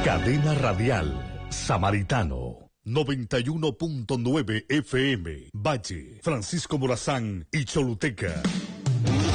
Cadena Radial Samaritano 91.9 FM Valle, Francisco Morazán y Choluteca.